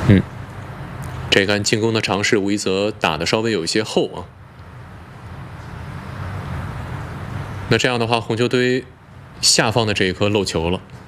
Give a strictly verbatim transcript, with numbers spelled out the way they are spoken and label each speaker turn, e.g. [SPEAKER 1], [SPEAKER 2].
[SPEAKER 1] 嗯，这杆进攻的尝试，吴一泽打的稍微有一些厚啊。那这样的话，红球队下方的这一颗漏球了。